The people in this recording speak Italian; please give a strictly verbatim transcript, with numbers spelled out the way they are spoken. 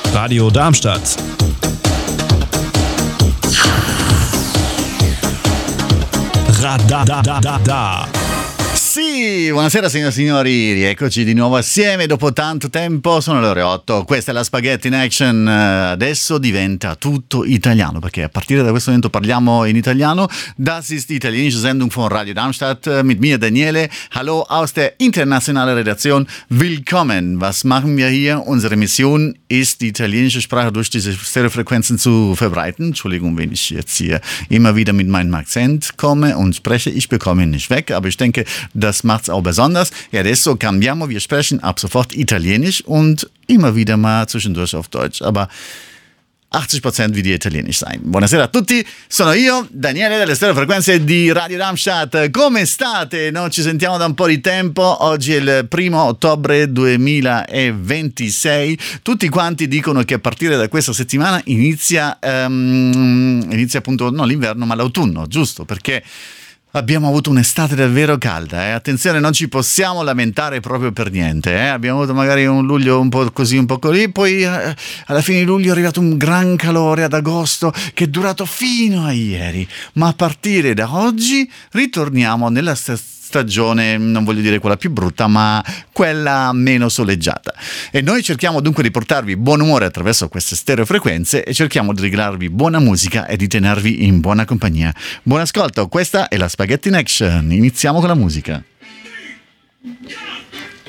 Radio Darmstadt. Radadadada. Sì, buonasera signore e signori, rieccoci di nuovo assieme dopo tanto tempo, sono le ore otto, questa è la Spaghetti in Action, adesso diventa tutto italiano, perché a partire da questo momento parliamo in italiano. Das ist die italienische Sendung von Radio Darmstadt mit mir Daniele, hallo aus der internationalen Redaktion, willkommen. Was machen wir hier? Unsere Mission ist, die italienische Sprache durch diese Stereofrequenzen zu verbreiten. Entschuldigung, wenn ich jetzt hier immer wieder mit meinem Akzent komme und spreche, ich bekomme ihn nicht weg, aber ich denke, das macht's auch besonders. E adesso cambiamo, wir sprechen ab sofort Italienisch und immer wieder mal zwischendurch auf Deutsch, aber achtzig Prozent wie die Italienisch sein. Buonasera a tutti, sono io, Daniele delle Stereofrequenze di Radio Darmstadt. Come state? Non ci sentiamo da un po' di tempo, oggi è il primo ottobre duemilaventisei. Tutti quanti dicono che a partire da questa settimana inizia, um, inizia appunto non l'inverno ma l'autunno, giusto? Perché abbiamo avuto un'estate davvero calda, eh? Attenzione, non ci possiamo lamentare proprio per niente, eh? Abbiamo avuto magari un luglio un po' così, un po' così, poi eh, alla fine di luglio è arrivato un gran calore ad agosto che è durato fino a ieri, ma a partire da oggi ritorniamo nella stessa stagione, non voglio dire quella più brutta, ma quella meno soleggiata. E noi cerchiamo dunque di portarvi buon umore attraverso queste stereofrequenze e cerchiamo di regalarvi buona musica e di tenervi in buona compagnia. Buon ascolto, questa è la Spaghetti in Action. Iniziamo con la musica.